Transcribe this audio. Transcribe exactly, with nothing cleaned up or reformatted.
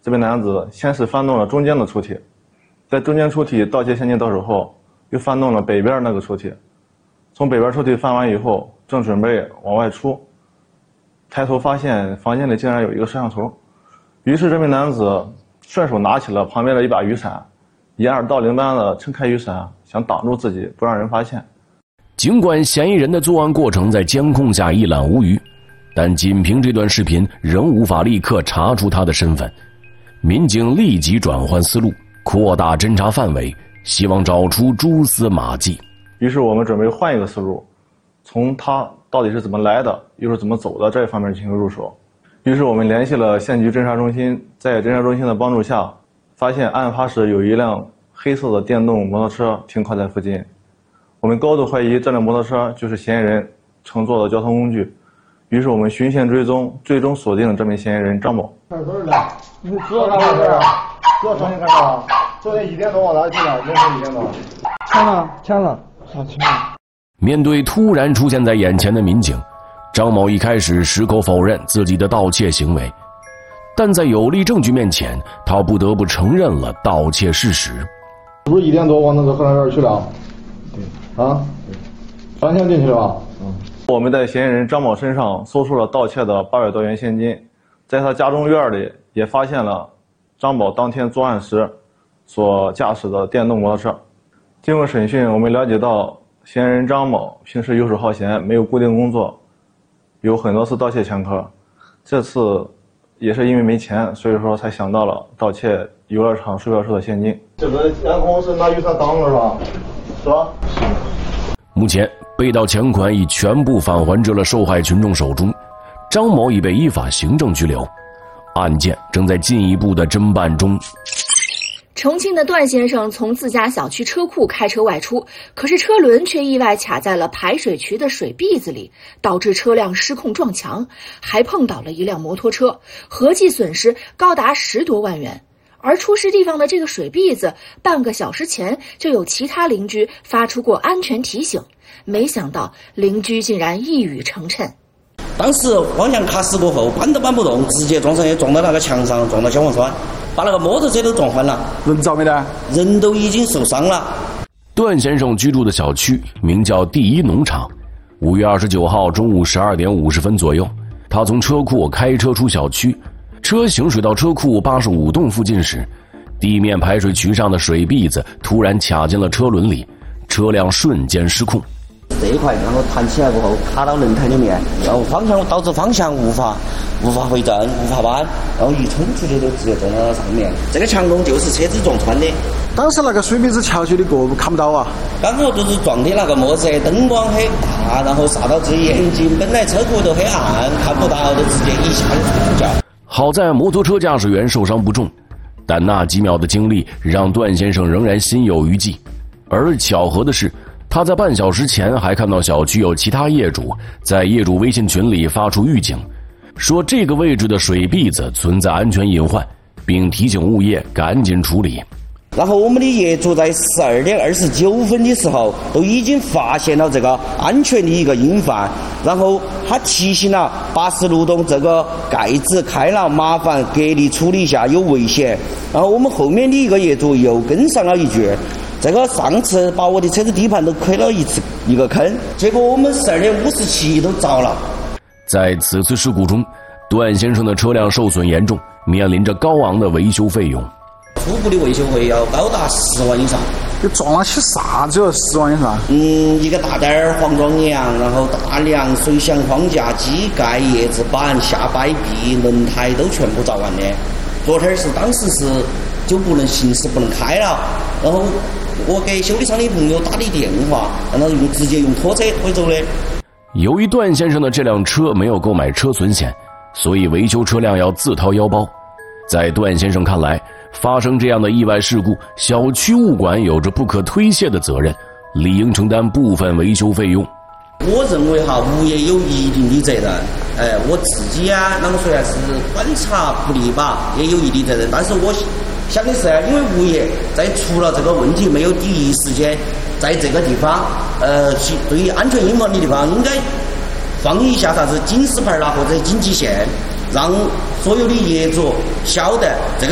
这名男子先是翻动了中间的出体，在中间出体盗窃现金到手后，又翻动了北边那个出体。从北边出体翻完以后，正准备往外出，抬头发现房间里竟然有一个摄像头，于是这名男子顺手拿起了旁边的一把雨伞，掩耳盗铃般的撑开雨伞，想挡住自己不让人发现。 尽管嫌疑人的作案过程在监控下一览无余，但仅凭这段视频仍无法立刻查出他的身份。民警立即转换思路，扩大侦查范围，希望找出蛛丝马迹。 于是我们准备换一个思路，从他到底是怎么来的，又是怎么走的这一方面进行入手。于是我们联系了县局侦查中心，在侦查中心的帮助下，发现案发时有一辆黑色的电动摩托车停靠在附近。我们高度怀疑这辆摩托车就是嫌疑人乘坐的交通工具，于是我们循线追踪，最终锁定了这名嫌疑人张某。 这都是的，你主要干啥事啊？主要重新干啥？昨天一点多往哪去了？凌晨一点多。钱呢？钱呢？啥钱？ 面对突然出现在眼前的民警，张某一开始矢口否认自己的盗窃行为，但在有力证据面前，他不得不承认了盗窃事实。 是不是一点多往那个河南园去了？对。啊？对。翻墙进去了吧？嗯。 我们在嫌疑人张某身上搜出了盗窃的八百多元现金，在他家中院里也发现了张某当天作案时所驾驶的电动摩托车。经过审讯，我们了解到嫌疑人张某平时游手好闲，没有固定工作，有很多次盗窃前科。这次也是因为没钱，所以说才想到了盗窃游乐场售票处的现金。 这个监控是拿雨伞挡了是吧？是吧？ 目前被盗钱款已全部返还至了受害群众手中，张某已被依法行政拘留，案件正在进一步的侦办中。 重庆的段先生从自家小区车库开车外出，可是车轮却意外卡在了排水渠的水篦子里，导致车辆失控撞墙，还碰倒了一辆摩托车，合计损失高达十多万元。而出事地方的这个水篦子，半个小时前就有其他邻居发出过安全提醒，没想到邻居竟然一语成谶。 当时方向卡死过后，搬都搬不动，直接撞上去，撞到那个墙上，撞到消防栓，把那个摩托车都撞翻了。 人着没得？ 人都已经受伤了。 段先生居住的小区名叫第一农场。五月二十九号中午十二点五十分左右，他从车库开车出小区，车行驶到车库八十五栋附近时，地面排水渠上的水篦子突然卡进了车轮里，车辆瞬间失控。 这一块然后弹起来过后卡到轮胎里面，然后方向导致方向无法无法回正，无法弯，然后一冲出去就直接撞到了上面。这个墙洞就是车子撞穿的。 当时那个水篦子桥起的过看不到啊， 刚好就是撞的那个摩托车灯光很大，然后煞到自己眼睛，本来车库都很暗看不到，就直接一下就出去了。 好在摩托车驾驶员受伤不重，但那几秒的经历让段先生仍然心有余悸。而巧合的是，他在半小时前还看到小区有其他业主在业主微信群里发出预警，说这个位置的水篦子存在安全隐患，并提醒物业赶紧处理。 然后我们的业主在十二点二十九分的时候都已经发现了这个安全的一个隐患，然后他提醒了八十路洞这个盖子开了，麻烦隔离处理一下，有危险。然后我们后面的一个业主又跟上了一句，这个上次把我的车子底盘都亏了一次一个坑，结果我们十二点五十七都着了。 在此次事故中，段先生的车辆受损严重，面临着高昂的维修费用。 初步的维修费要高达十万以上。 这撞了起啥子要十万以上？ 嗯，一个大点儿黄庄梁，然后大梁、水箱框架、机盖、叶子板、下摆臂、轮胎都全部着完的。昨天是当时是就不能行驶不能开了，然后我给修理厂的朋友打的电话，让他用直接用拖车推走的。 由于段先生的这辆车没有购买车损险，所以维修车辆要自掏腰包。在段先生看来，发生这样的意外事故，小区物管有着不可推卸的责任，理应承担部分维修费用。 我认为哈，物业有一定的责任。哎，我自己啊，啷个说呢，是观察不力吧，也有一定责任。但是我想的是，因为物业在出了这个问题没有第一时间在这个地方，呃，对于安全隐患的地方，应该放一下啥子警示牌啦，或者警戒线，让所有的业主晓得这个